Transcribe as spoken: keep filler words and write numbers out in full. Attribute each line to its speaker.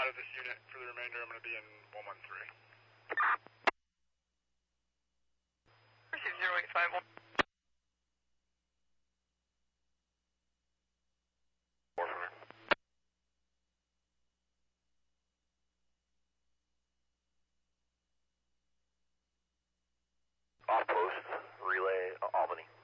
Speaker 1: out of this unit for the remainder. I'm going to be in one one three.
Speaker 2: Receive zero eight five one.
Speaker 3: Four from here. Off post, relay, uh, Albany.